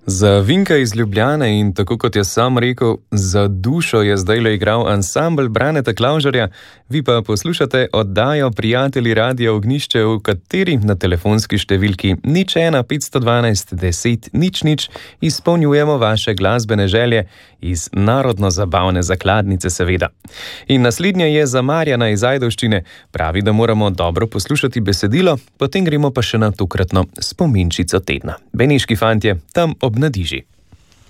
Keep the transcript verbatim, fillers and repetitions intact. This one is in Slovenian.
Za Vinka iz Ljubljane in tako kot je sam rekel, za dušo je zdajle igral ansambel Braneta Klavžarja, vi pa poslušate oddajo Prijatelji Radia Ognjišče, v kateri na telefonski številki nič ena petsto dvanajst deset nič nič izpolnjujemo vaše glasbene želje iz narodno-zabavne zakladnice seveda. In naslednja je za Marjana iz Ajdovščine, pravi, da moramo dobro poslušati besedilo, potem gremo pa še na tokratno spominčico tedna. Beneški fantje, tam ob Nadiži.